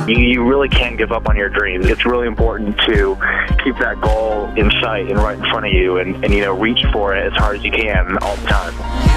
You really can't give up on your dreams. It's really important to keep that goal in sight and right in front of you and reach for it as hard as you can all the time.